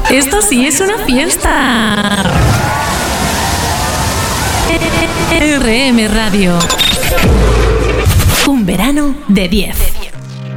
Esto sí es una fiesta. RM Radio. Un verano de 10.